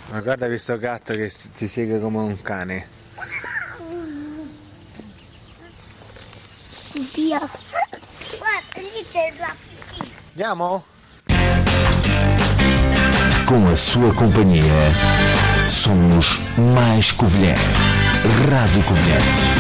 Ma guarda questo gatto che ti segue come un cane. Via. Guarda, lì c'è la pipì. Andiamo? Com a sua companhia, somos mais Covilhã. Rádio Covilhã.